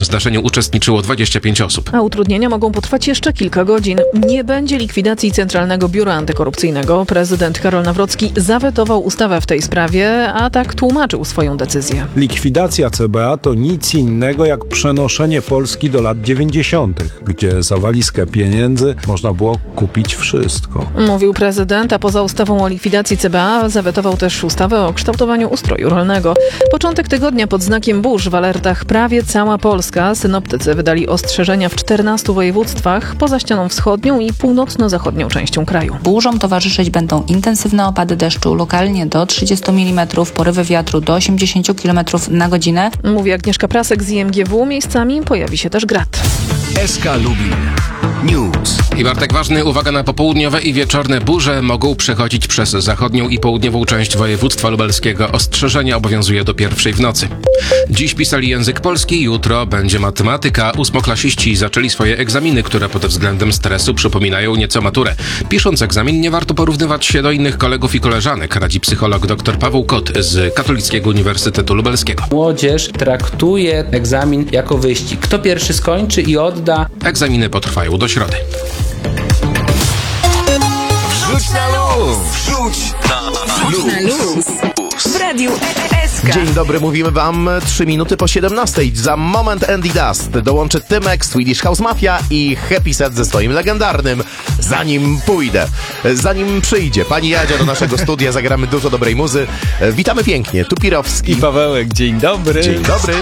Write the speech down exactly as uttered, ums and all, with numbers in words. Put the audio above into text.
zdarzeniu uczestniczyło dwadzieścia pięć osób. A utrudnienia mogą potrwać jeszcze kilka godzin. Nie będzie likwidacji Centralnego Biura Antykorupcyjnego. Prezydent Karol Nawrocki zawetował ustawę w tej sprawie, a tak tłumaczył swoją decyzję. Likwidacja C B A to nic innego jak przenoszenie Polski do lat dziewięćdziesiątych, gdzie za walizkę pieniędzy można było kupić wszystko. Mówił prezydent, a poza ustawą o likwidacji C B A zawetował też ustawę o kształtowaniu ustroju rolnego. Początek tygodnia pod znakiem burz w alertach prawie cała Polska. Synoptycy wydali ostrzeżenia w czternastu województwach, poza ścianą wschodnią i północno-zachodnią częścią kraju. Burzom towarzyszyć będą intensywne opady deszczu, lokalnie do trzydziestu milimetrów, porywy wiatru do osiemdziesięciu kilometrów na godzinę. Mówi Agnieszka Prasek z I M G W. Miejscami pojawi się też grad. S K Lubin News. I Bartek Ważny, uwaga na popołudniowe i wieczorne burze mogą przechodzić przez zachodnią i południową część województwa lubelskiego. Ostrzeżenie obowiązuje do pierwszej w nocy. Dziś pisali język polski, jutro będzie matematyka. Ósmoklasiści zaczęli swoje egzaminy, które pod względem stresu przypominają nieco maturę. Pisząc egzamin nie warto porównywać się do innych kolegów i koleżanek, radzi psycholog dr Paweł Kot z Katolickiego Uniwersytetu Lubelskiego. Młodzież traktuje egzamin jako wyścig. Kto pierwszy skończy i odda. Egzaminy potrwają do środy. Wrzuć na luz! Wrzuć na luz! W Radiu S K. Dzień dobry, mówimy wam trzy minuty po siedemnastej. Za moment Andy Dust dołączy Tymek, Swedish House Mafia i Happy Set ze swoim legendarnym Zanim pójdę. Zanim przyjdzie pani Jadzia do naszego studia, zagramy dużo dobrej muzy. Witamy pięknie, tu Pirowski I Pawełek, dzień dobry. Dzień dobry.